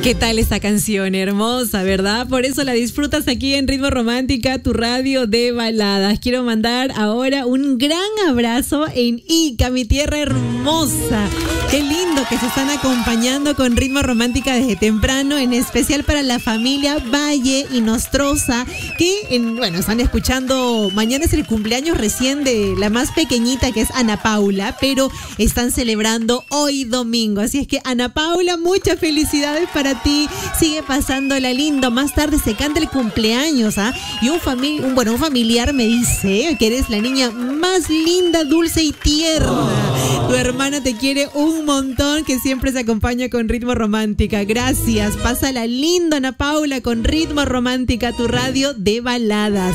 ¿Qué tal esta canción? Hermosa, ¿verdad? Por eso la disfrutas aquí en Ritmo Romántica, tu radio de baladas. Quiero mandar ahora un gran abrazo en Ica, mi tierra hermosa. Qué lindo que se están acompañando con Ritmo Romántica desde temprano, en especial para la familia Valle y Nostroza, que, están escuchando. Mañana es el cumpleaños recién de la más pequeñita, que es Ana Paula, pero están celebrando hoy domingo. Así es que, Ana Paula, muchas felicidades para ti. Sigue pasándola lindo. Más tarde se canta el cumpleaños, ¿ah? Y un familiar me dice que eres la niña más linda, dulce y tierna. Tu hermana te quiere un montón, que siempre se acompaña con Ritmo Romántica. Gracias. Pásala lindo, Ana Paula, con Ritmo Romántica, tu radio de baladas.